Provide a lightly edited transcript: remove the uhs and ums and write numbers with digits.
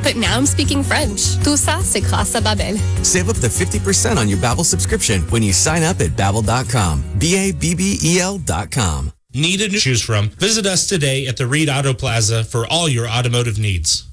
but now I'm speaking French. Tout ça, c'est grâce à Babbel. Save up to 50% on your Babbel subscription when you sign up at Babbel.com. Babbel.com. Need to choose from? Visit us today at the Reed Auto Plaza for all your automotive needs.